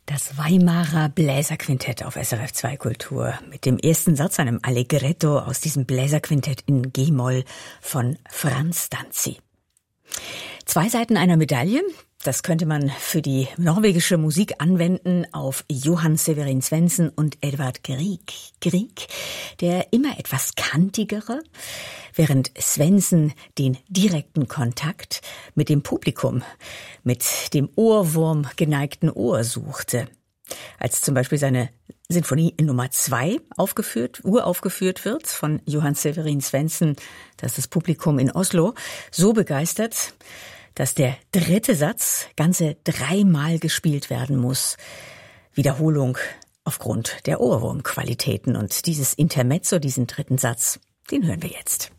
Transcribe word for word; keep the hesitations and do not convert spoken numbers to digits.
Das Weimarer Bläserquintett auf S R F zwei Kultur mit dem ersten Satz, einem Allegretto aus diesem Bläserquintett in G-Moll von Frans Danzy. Zwei Seiten einer Medaille, das könnte man für die norwegische Musik anwenden auf Johan Severin Svendsen und Edvard Grieg. Grieg, der immer etwas kantigere, während Svendsen den direkten Kontakt mit dem Publikum, mit dem Ohrwurm geneigten Ohr suchte. Als zum Beispiel seine Sinfonie Nummer zwei aufgeführt, uraufgeführt wird von Johan Severin Svendsen, das das Publikum in Oslo so begeistert, dass der dritte Satz ganze dreimal gespielt werden muss. Wiederholung aufgrund der Ohrwurmqualitäten. Und dieses Intermezzo, diesen dritten Satz, den hören wir jetzt.